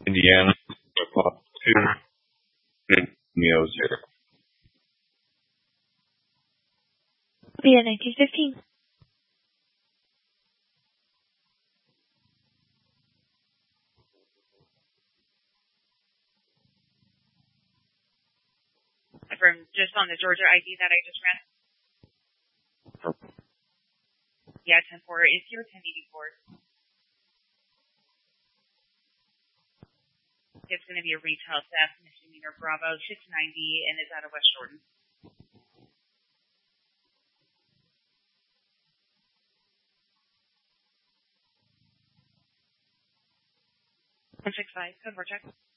Indiana, Pop 2, Romeo 0. Via 1915. From just on the Georgia ID that I just ran. Yeah, 10-4 is here, 1084. It's going to be a retail theft, misdemeanor Bravo 690, and is out of West Jordan. 165, code for check.